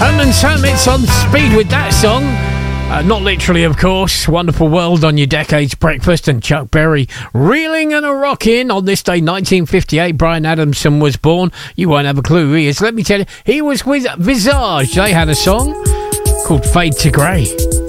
Herman's Hermits on speed with that song. Not literally, of course. Wonderful World on your Decades Breakfast, and Chuck Berry reeling and a rocking. On this day, 1958, Brian Adamson was born. You won't have a clue who he is. Let me tell you, he was with Visage. They had a song called Fade to Grey.